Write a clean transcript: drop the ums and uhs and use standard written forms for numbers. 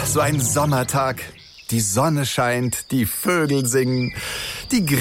So ein Sommertag. Die Sonne scheint, die Vögel singen, die